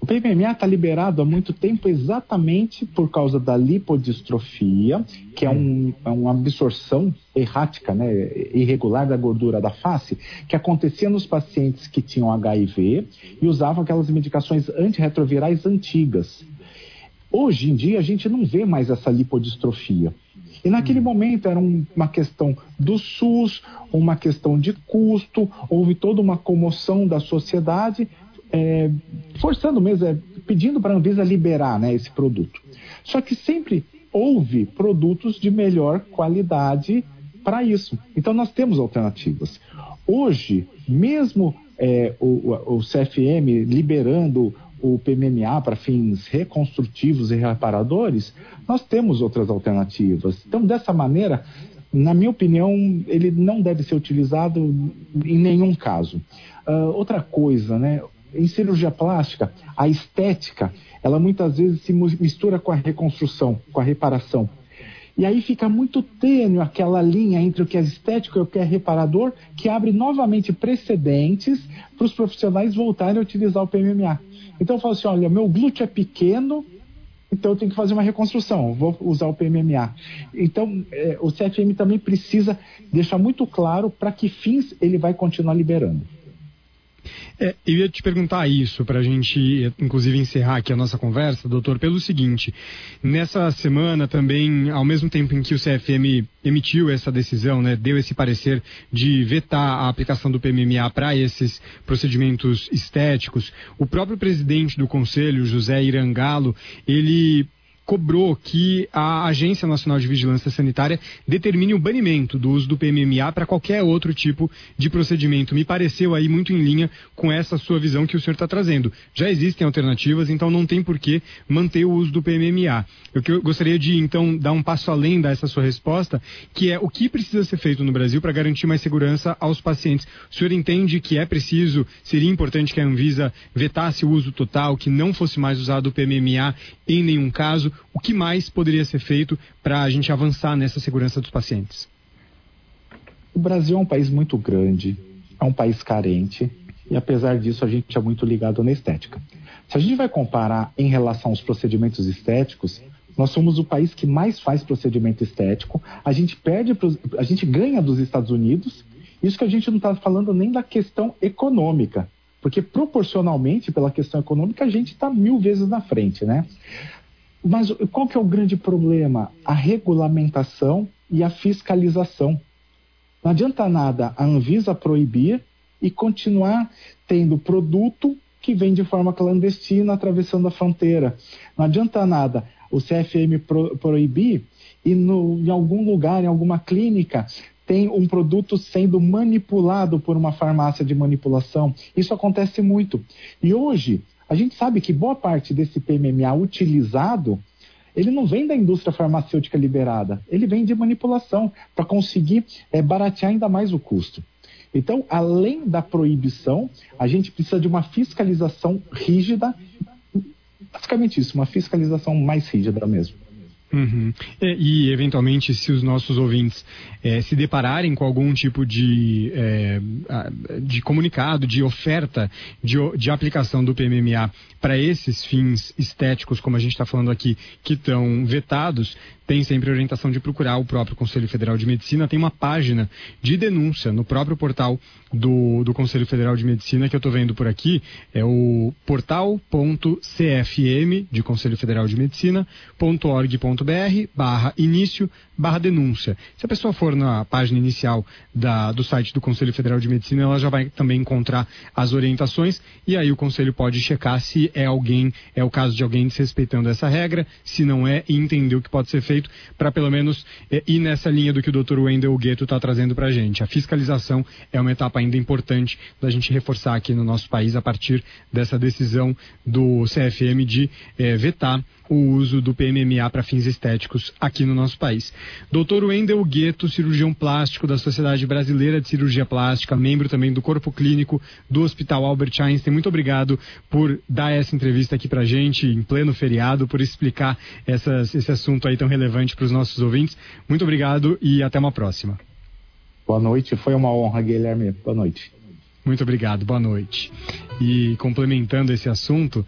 O PMMA está liberado há muito tempo exatamente por causa da lipodistrofia, que é uma absorção errática, né, irregular da gordura da face, que acontecia nos pacientes que tinham HIV e usavam aquelas medicações antirretrovirais antigas. Hoje em dia a gente não vê mais essa lipodistrofia. E naquele momento era uma questão do SUS, uma questão de custo, houve toda uma comoção da sociedade, forçando mesmo, pedindo para a Anvisa liberar, né, esse produto. Só que sempre houve produtos de melhor qualidade para isso. Então nós temos alternativas. Hoje, mesmo o CFM liberando o PMMA para fins reconstrutivos e reparadores, nós temos outras alternativas. Então, dessa maneira, na minha opinião, ele não deve ser utilizado em nenhum caso. Outra coisa, né? Em cirurgia plástica, a estética, ela muitas vezes se mistura com a reconstrução, com a reparação. E aí fica muito tênue aquela linha entre o que é estético e o que é reparador, que abre novamente precedentes para os profissionais voltarem a utilizar o PMMA. Então eu falo assim, olha, meu glúteo é pequeno, então eu tenho que fazer uma reconstrução, vou usar o PMMA. Então o CFM também precisa deixar muito claro para que fins ele vai continuar liberando. Eu ia te perguntar isso para a gente, inclusive, encerrar aqui a nossa conversa, doutor, pelo seguinte: nessa semana também, ao mesmo tempo em que o CFM emitiu essa decisão, né, deu esse parecer de vetar a aplicação do PMMA para esses procedimentos estéticos, o próprio presidente do Conselho, José Irangalo, ele cobrou que a Agência Nacional de Vigilância Sanitária determine o banimento do uso do PMMA para qualquer outro tipo de procedimento. Me pareceu aí muito em linha com essa sua visão que o senhor está trazendo. Já existem alternativas, então não tem por que manter o uso do PMMA. Eu gostaria de, então, dar um passo além dessa sua resposta, que é o que precisa ser feito no Brasil para garantir mais segurança aos pacientes. O senhor entende que é preciso, seria importante que a Anvisa vetasse o uso total, que não fosse mais usado o PMMA em nenhum caso? O que mais poderia ser feito para a gente avançar nessa segurança dos pacientes? O Brasil é um país muito grande, é um país carente, e apesar disso a gente é muito ligado na estética. Se a gente vai comparar em relação aos procedimentos estéticos, nós somos o país que mais faz procedimento estético, a gente ganha dos Estados Unidos, isso que a gente não está falando nem da questão econômica, porque proporcionalmente, pela questão econômica, a gente está 1000 vezes na frente, né? Mas qual que é o grande problema? A regulamentação e a fiscalização. Não adianta nada a Anvisa proibir e continuar tendo produto que vem de forma clandestina atravessando a fronteira. Não adianta nada o CFM proibir e em algum lugar, em alguma clínica, tem um produto sendo manipulado por uma farmácia de manipulação. Isso acontece muito. E hoje a gente sabe que boa parte desse PMMA utilizado, ele não vem da indústria farmacêutica liberada, ele vem de manipulação para conseguir baratear ainda mais o custo. Então, além da proibição, a gente precisa de uma fiscalização rígida, basicamente isso, uma fiscalização mais rígida mesmo. Uhum. E, eventualmente, se os nossos ouvintes se depararem com algum tipo de comunicado, de oferta de aplicação do PMMA para esses fins estéticos, como a gente está falando aqui, que estão vetados, tem sempre a orientação de procurar o próprio Conselho Federal de Medicina. Tem uma página de denúncia no próprio portal do Conselho Federal de Medicina, que eu estou vendo por aqui, é o portal.cfm, de Conselho Federal de Medicina.org.br/início/denúncia. Se a pessoa for na página inicial do site do Conselho Federal de Medicina, ela já vai também encontrar as orientações, e aí o Conselho pode checar se é o caso de alguém desrespeitando essa regra, se não é, e entender o que pode ser feito para pelo menos ir nessa linha do que o Dr. Wendel Gueto está trazendo para a gente. A fiscalização é uma etapa ainda importante da gente reforçar aqui no nosso país a partir dessa decisão do CFM de vetar o uso do PMMA para fins estéticos aqui no nosso país. Dr. Wendel Gueto, cirurgião plástico da Sociedade Brasileira de Cirurgia Plástica, membro também do Corpo Clínico do Hospital Albert Einstein, muito obrigado por dar essa entrevista aqui pra gente em pleno feriado, por explicar esse assunto aí tão relevante para os nossos ouvintes. Muito obrigado e até uma próxima. Boa noite, foi uma honra, Guilherme. Boa noite. Muito obrigado, boa noite. E complementando esse assunto,